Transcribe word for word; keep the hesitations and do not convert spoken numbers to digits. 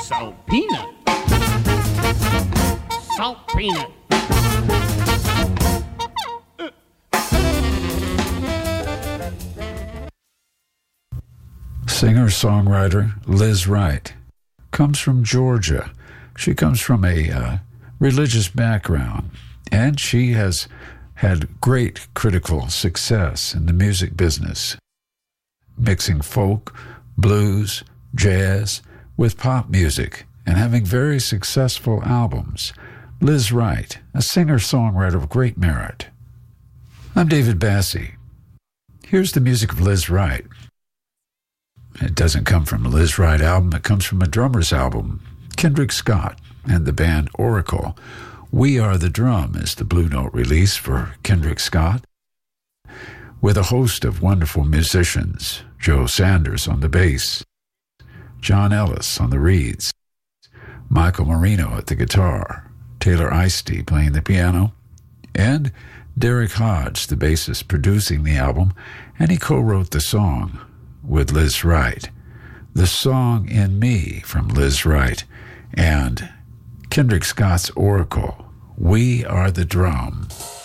Salt peanut. Salt peanut. Singer-songwriter Liz Wright comes from Georgia. She comes from a uh, religious background, and she has had great critical success in the music business, mixing folk, blues, jazz with pop music, and having very successful albums. Liz Wright, a singer-songwriter of great merit. I'm David Bassie. Here's the music of Liz Wright. It doesn't come from a Liz Wright album. It comes from a drummer's album, Kendrick Scott and the band Oracle. We Are the Drum is the Blue Note release for Kendrick Scott, with a host of wonderful musicians: Joe Sanders on the bass, John Ellis on the reeds, Michael Marino at the guitar, Taylor Eisty playing the piano, and Derek Hodge, the bassist, producing the album, and he co-wrote the song with Liz Wright. The Song in Me from Liz Wright, and Kendrick Scott's Oracle, We Are the Drum.